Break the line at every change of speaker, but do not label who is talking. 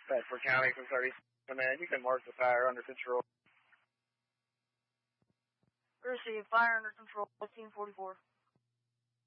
Bedford County from 30 command. You can mark the fire under control.
Receive fire under control, 1544.